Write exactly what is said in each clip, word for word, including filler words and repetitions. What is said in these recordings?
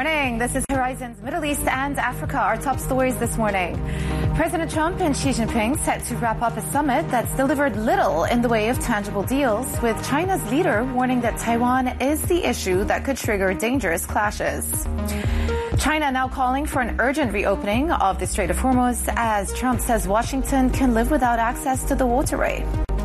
morning. This is Horizon's Middle East and Africa. Our top stories this morning. President Trump and Xi Jinping set to wrap up a summit that's delivered little in the way of tangible deals, with China's leader warning that Taiwan is the issue that could trigger dangerous clashes. China now calling for an urgent reopening of the Strait of Hormuz as Trump says Washington can live without access to the waterway.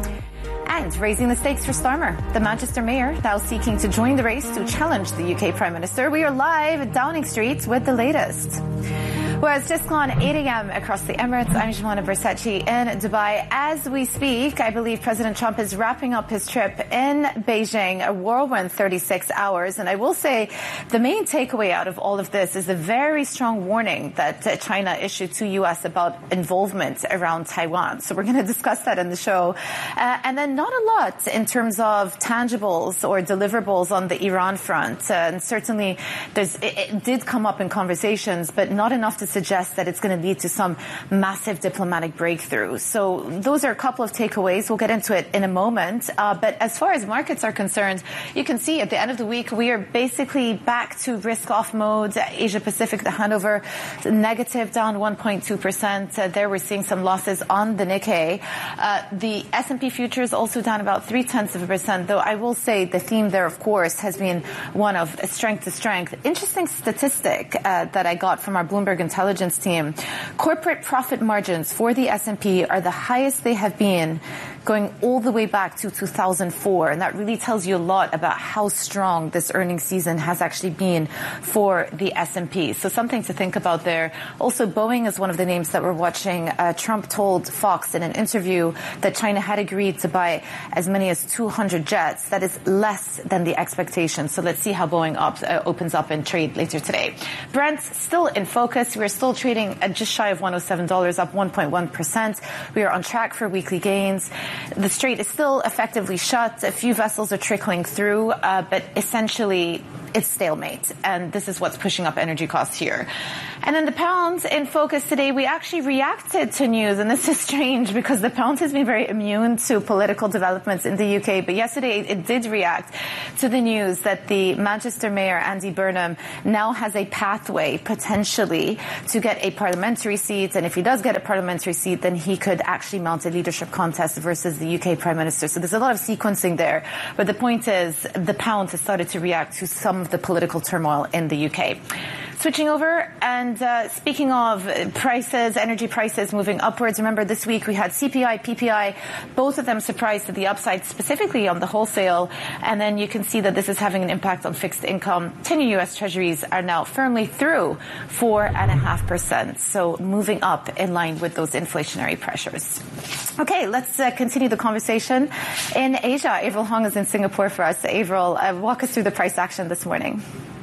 And raising the stakes for Starmer, the Manchester mayor now seeking to join the race to challenge the U K Prime Minister. We are live at Downing Street with the latest. Well, it's just gone eight a.m. across the Emirates. I'm Jemana Bersachi in Dubai. As we speak, I believe President Trump is wrapping up his trip in Beijing, a whirlwind thirty-six hours. And I will say the main takeaway out of all of this is the very strong warning that China issued to U S about involvement around Taiwan. So we're going to discuss that in the show. Uh, and then not a lot in terms of tangibles or deliverables on the Iran front. Uh, and certainly there's, it, it did come up in conversations, but not enough to suggest that it's going to lead to some massive diplomatic breakthrough. So those are a couple of takeaways. We'll get into it in a moment. Uh, but as far as markets are concerned, you can see at the end of the week, we are basically back to risk-off mode. Asia Pacific, the Hanover, negative, down one point two percent. Uh, there we're seeing some losses on the Nikkei. Uh, the S and P futures also down about three-tenths of a percent, though I will say the theme there, of course, has been one of strength to strength. Interesting statistic uh, that I got from our Bloomberg intelligence team. Corporate profit margins for the S and P are the highest they have been going all the way back to two thousand four. And that really tells you a lot about how strong this earnings season has actually been for the S and P. So something to think about there. Also, Boeing is one of the names that we're watching. Uh, Trump told Fox in an interview that China had agreed to buy as many as two hundred jets. That is less than the expectation. So let's see how Boeing up, uh, opens up in trade later today. Brent still in focus. We're still trading at just shy of one hundred seven dollars, up one point one percent. We are on track for weekly gains. The Strait is still effectively shut. A few vessels are trickling through, uh, but essentially it's stalemate. And this is what's pushing up energy costs here. And then the pound in focus today, we actually reacted to news. And this is strange because the pound has been very immune to political developments in the U K. But yesterday it did react to the news that the Manchester mayor, Andy Burnham, now has a pathway potentially to get a parliamentary seat. And if he does get a parliamentary seat, then he could actually mount a leadership contest versus the U K Prime Minister. So there's a lot of sequencing there. But the point is the pound has started to react to some of the political turmoil in the U K. Switching over and uh, speaking of prices, energy prices moving upwards. Remember, this week we had C P I, P P I, both of them surprised to the upside, specifically on the wholesale. And then you can see that this is having an impact on fixed income. ten-year U S Treasuries are now firmly through four point five percent. So moving up in line with those inflationary pressures. Okay, let's uh, continue the conversation in Asia. Avril Hong is in Singapore for us. Avril, uh, walk us through the price action this morning.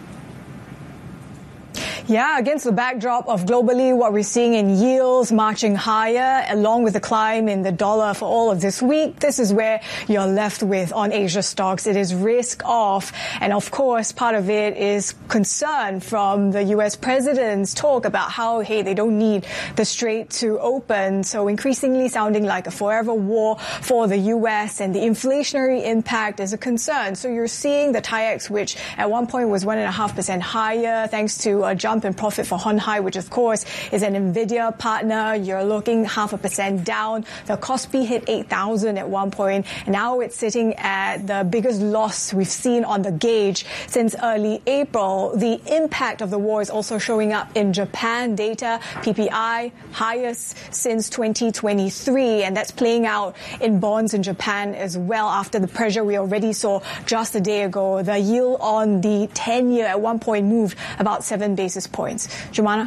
Yeah, against the backdrop of globally what we're seeing in yields marching higher, along with the climb in the dollar for all of this week, this is where you're left with on Asia stocks. It is risk off. And of course, part of it is concern from the U S president's talk about how, hey, they don't need the Strait to open. So increasingly sounding like a forever war for the U S, and the inflationary impact is a concern. So you're seeing the T I E X, which at one point was one and a half percent higher, thanks to a jump in profit for Hon Hai, which of course is an NVIDIA partner. You're looking half a percent down. The Kospi hit eight thousand at one point, and now it's sitting at the biggest loss we've seen on the gauge since early April. The impact of the war is also showing up in Japan data. P P I highest since twenty twenty-three, and that's playing out in bonds in Japan as well after the pressure we already saw just a day ago. The yield on the ten-year at one point moved about seven basis points. Jemana?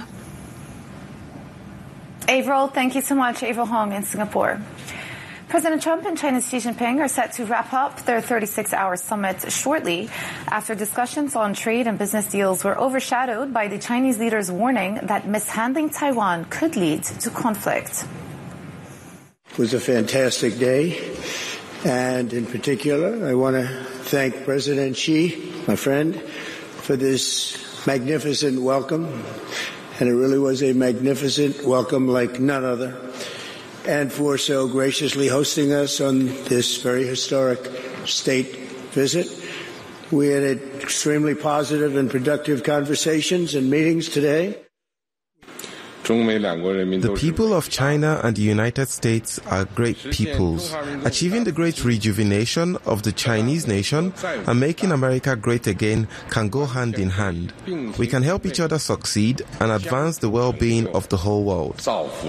Avril, thank you so much. Avril Hong in Singapore. President Trump and China's Xi Jinping are set to wrap up their thirty-six hour summit shortly after discussions on trade and business deals were overshadowed by the Chinese leader's warning that mishandling Taiwan could lead to conflict. It was a fantastic day, and in particular, I want to thank President Xi, my friend, for this magnificent welcome, and it really was a magnificent welcome like none other, and for so graciously hosting us on this very historic state visit. We had extremely positive and productive conversations and meetings today. The people of China and the United States are great peoples. Achieving the great rejuvenation of the Chinese nation and making America great again can go hand in hand. We can help each other succeed and advance the well-being of the whole world.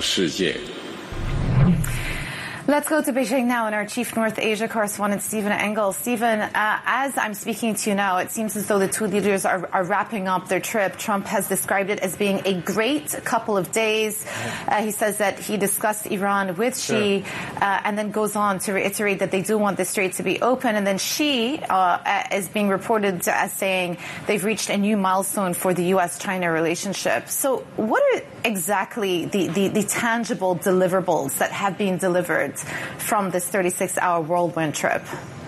Let's go to Beijing now and our Chief North Asia correspondent, Stephen Engel. Stephen, uh, as I'm speaking to you now, it seems as though the two leaders are, are wrapping up their trip. Trump has described it as being a great couple of days. Uh, he says that he discussed Iran with Xi, sure. uh, and then goes on to reiterate that they do want the strait to be open. And then Xi uh, is being reported as saying they've reached a new milestone for the U S China relationship. So what are exactly the, the, the tangible deliverables that have been delivered from this thirty-six hour whirlwind trip?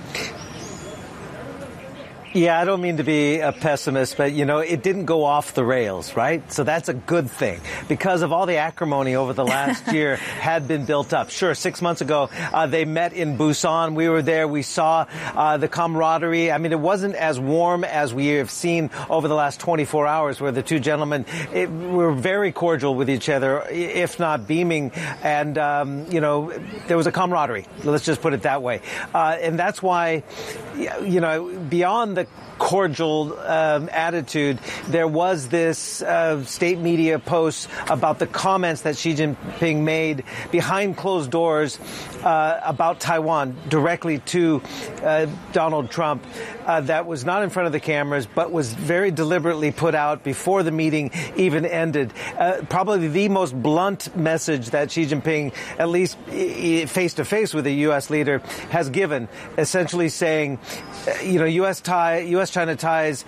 Yeah, I don't mean to be a pessimist, but, you know, it didn't go off the rails, right? So that's a good thing because of all the acrimony over the last year had been built up. Sure, six months ago, uh, they met in Busan. We were there. We saw uh, the camaraderie. I mean, it wasn't as warm as we have seen over the last twenty-four hours where the two gentlemen it, were very cordial with each other, if not beaming. And, um, you know, there was a camaraderie. Let's just put it that way. Uh, and that's why, you know, beyond the the cordial um, attitude, there was this uh, state media post about the comments that Xi Jinping made behind closed doors uh, about Taiwan directly to uh, Donald Trump uh, that was not in front of the cameras but was very deliberately put out before the meeting even ended. Uh, probably the most blunt message that Xi Jinping, at least face-to-face with a U S leader, has given, essentially saying, you know, U S tie, U S China ties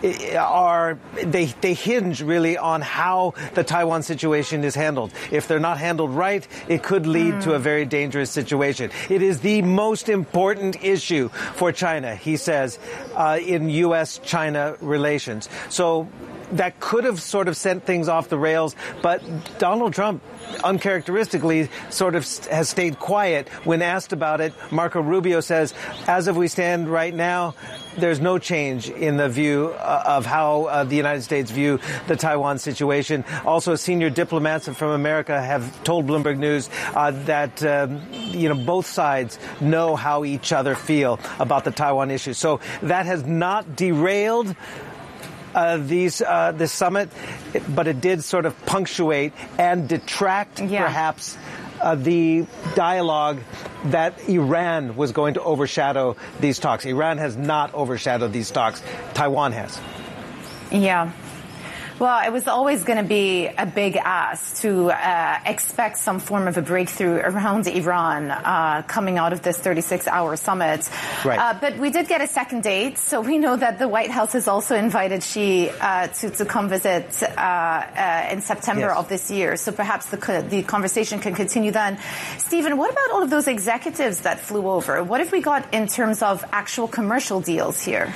are, they, they hinge really on how the Taiwan situation is handled. If they're not handled right, it could lead mm. to a very dangerous situation. It is the most important issue for China, he says, uh, in U S China relations. So that could have sort of sent things off the rails, but Donald Trump uncharacteristically sort of has stayed quiet when asked about it. Marco Rubio says, as of we stand right now, there's no change in the view uh, of how uh, the United States view the Taiwan situation. Also, senior diplomats from America have told Bloomberg News uh, that, um, you know, both sides know how each other feel about the Taiwan issue. So that has not derailed Uh, these uh, this summit, but it did sort of punctuate and detract, yeah. perhaps, uh, the dialogue that Iran was going to overshadow these talks. Iran has not overshadowed these talks. Taiwan has. Yeah. Well, it was always going to be a big ask to uh, expect some form of a breakthrough around Iran uh, coming out of this thirty-six hour summit. Right. Uh, but we did get a second date, so we know that the White House has also invited Xi uh, to, to come visit uh, uh, in September yes. of this year. So perhaps the, the conversation can continue then. Stephen, what about all of those executives that flew over? What have we got in terms of actual commercial deals here?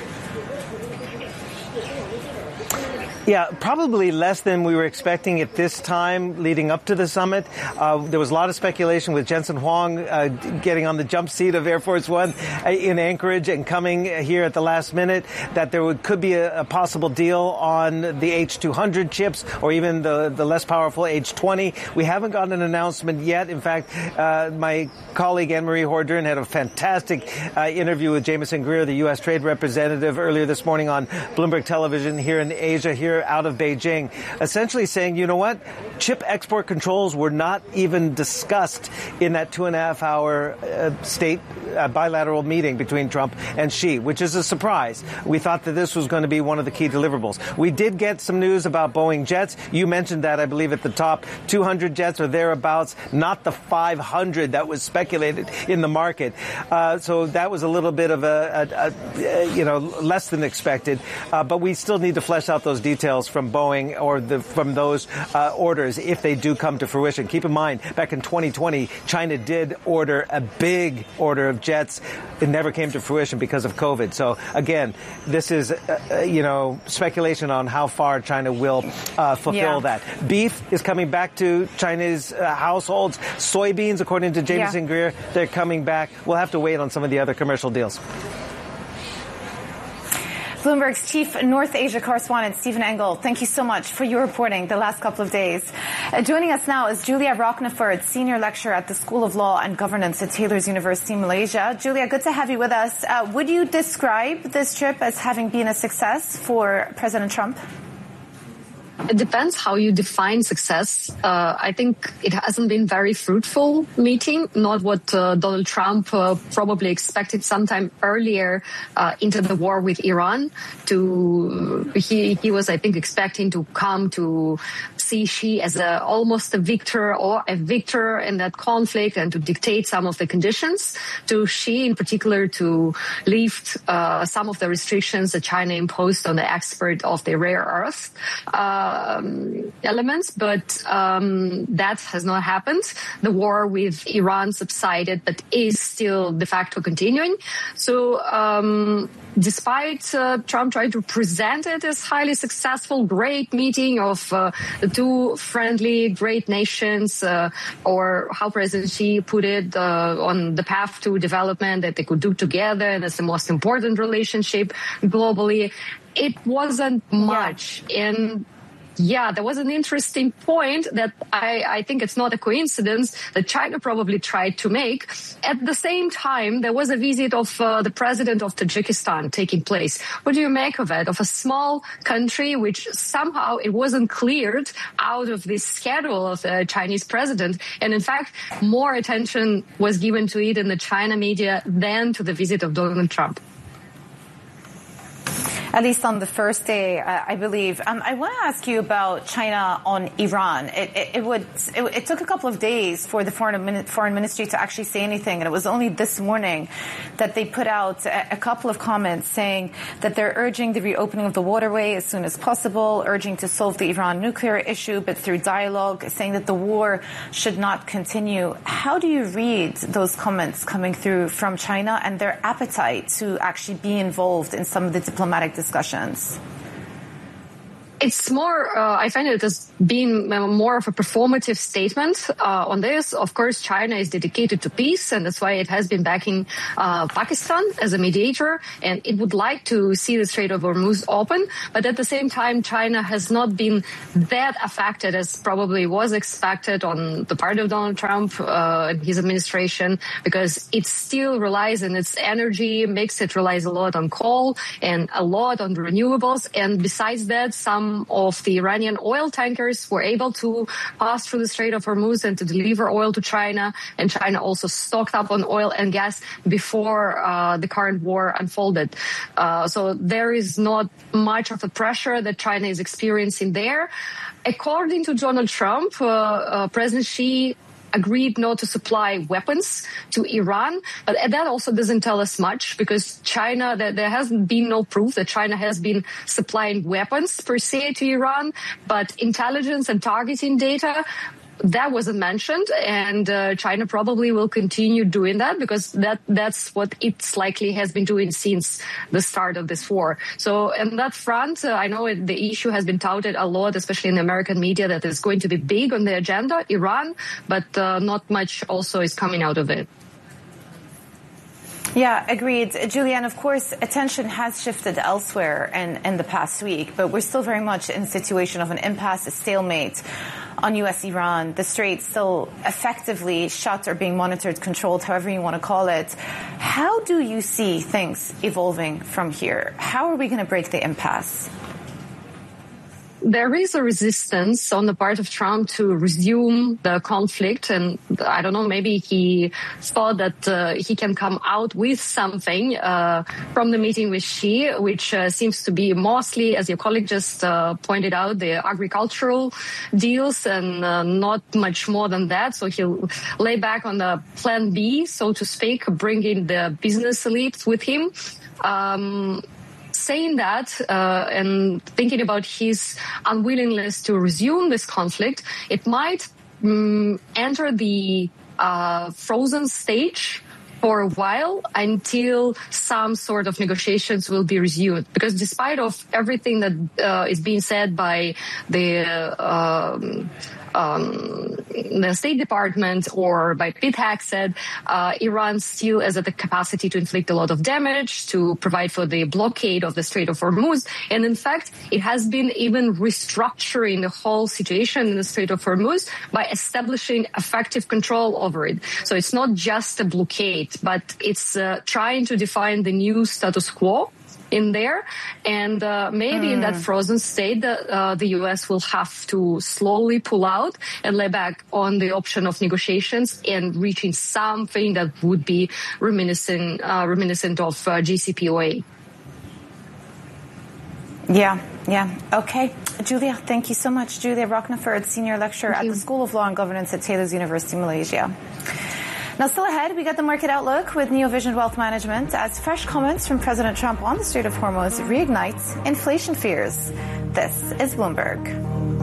Yeah, probably less than we were expecting at this time leading up to the summit. Uh, there was a lot of speculation with Jensen Huang uh, getting on the jump seat of Air Force One uh, in Anchorage and coming here at the last minute, that there would, could be a, a possible deal on the H two hundred chips or even the, the less powerful H twenty. We haven't gotten an announcement yet. In fact, uh, my colleague Anne-Marie Hordern had a fantastic uh, interview with Jameson Greer, the U S trade representative, earlier this morning on Bloomberg Television here in Asia, here out of Beijing, essentially saying, you know what, chip export controls were not even discussed in that two and a half hour uh, state uh, bilateral meeting between Trump and Xi, which is a surprise. We thought that this was going to be one of the key deliverables. We did get some news about Boeing jets. You mentioned that, I believe, at the top, two hundred jets or thereabouts, not the five hundred that was speculated in the market. Uh, so that was a little bit of a, a, a you know, less than expected. Uh, but we still need to flesh out those details from Boeing or the, from those uh, orders if they do come to fruition. Keep in mind, back in twenty twenty, China did order a big order of jets. It never came to fruition because of COVID. So again, this is, uh, you know, speculation on how far China will uh, fulfill yeah. that. Beef is coming back to China's uh, households. Soybeans, according to Jameson yeah. Greer, they're coming back. We'll have to wait on some of the other commercial deals. Bloomberg's chief North Asia correspondent, Stephen Engel, thank you so much for your reporting the last couple of days. Uh, joining us now is Julia Rockneford, senior lecturer at the School of Law and Governance at Taylor's University, Malaysia. Julia, good to have you with us. Uh, would you describe this trip as having been a success for President Trump? It depends how you define success. Uh, I think it hasn't been very fruitful meeting, not what uh, Donald Trump uh, probably expected sometime earlier uh, into the war with Iran. To he he was, I think, expecting to come to see Xi as a almost a victor or a victor in that conflict and to dictate some of the conditions. To Xi, in particular, to lift uh, some of the restrictions that China imposed on the export of the rare earth. Uh, Um, elements, but um, that has not happened. The war with Iran subsided, but is still de facto continuing. So um, despite uh, Trump trying to present it as highly successful, great meeting of uh, the two friendly, great nations, uh, or how President Xi put it, uh, on the path to development that they could do together, and that's the most important relationship globally, it wasn't much. Yeah. And Yeah, there was an interesting point that I, I think it's not a coincidence that China probably tried to make. At the same time, there was a visit of uh, the president of Tajikistan taking place. What do you make of it? Of a small country which somehow it wasn't cleared out of this schedule of the Chinese president. And in fact, more attention was given to it in the China media than to the visit of Donald Trump. At least on the first day, uh, I believe. Um, I want to ask you about China on Iran. It, it, it would. It, it took a couple of days for the foreign foreign ministry to actually say anything, and it was only this morning that they put out a, a couple of comments saying that they're urging the reopening of the waterway as soon as possible, urging to solve the Iran nuclear issue, but through dialogue, saying that the war should not continue. How do you read those comments coming through from China and their appetite to actually be involved in some of the diplomatic discussions? It's more, uh, I find it as being more of a performative statement uh, on this. Of course, China is dedicated to peace, and that's why it has been backing uh, Pakistan as a mediator, and it would like to see the Strait of Hormuz open. But at the same time, China has not been that affected as probably was expected on the part of Donald Trump uh, and his administration, because it still relies on its energy, makes it relies a lot on coal and a lot on renewables. And besides that, some of the Iranian oil tankers were able to pass through the Strait of Hormuz and to deliver oil to China. And China also stocked up on oil and gas before uh, the current war unfolded. Uh, so there is not much of a pressure that China is experiencing there. According to Donald Trump, uh, uh, President Xi agreed not to supply weapons to Iran, but that also doesn't tell us much, because China, there hasn't been no proof that China has been supplying weapons per se to Iran, but intelligence and targeting data, that wasn't mentioned, and uh, China probably will continue doing that, because that that's what it's likely has been doing since the start of this war. So on that front, uh, I know it, the issue has been touted a lot, especially in the American media, that it's going to be big on the agenda, Iran, but uh, not much also is coming out of it. Yeah, agreed. Julianne, of course, attention has shifted elsewhere in, in the past week, but we're still very much in a situation of an impasse, a stalemate on U S Iran. The Strait still effectively shut or being monitored, controlled, however you want to call it. How do you see things evolving from here? How are we going to break the impasse? There is a resistance on the part of Trump to resume the conflict, and I don't know, maybe he thought that uh, he can come out with something uh, from the meeting with Xi, which uh, seems to be mostly, as your colleague just uh, pointed out, the agricultural deals, and uh, not much more than that. So he'll lay back on the plan B, so to speak, bringing the business elite with him. Um, Saying that uh, and thinking about his unwillingness to resume this conflict, it might um, enter the uh, frozen stage for a while until some sort of negotiations will be resumed. Because despite of everything that uh, is being said by the uh, um, um, the State Department or by Pete Hegseth, uh, Iran still has the capacity to inflict a lot of damage, to provide for the blockade of the Strait of Hormuz. And in fact, it has been even restructuring the whole situation in the Strait of Hormuz by establishing effective control over it. So it's not just a blockade, but it's uh, trying to define the new status quo in there. And uh, maybe mm. in that frozen state, the, uh, the U S will have to slowly pull out and lay back on the option of negotiations and reaching something that would be reminiscent, uh, reminiscent of uh, J C P O A. Yeah, yeah. Okay. Julia, thank you so much. Julia Rockneford, Senior Lecturer thank at you. the School of Law and Governance at Taylor's University, Malaysia. Now, still ahead, we got the market outlook with Neovision Wealth Management as fresh comments from President Trump on the Strait of Hormuz reignites inflation fears. This is Bloomberg.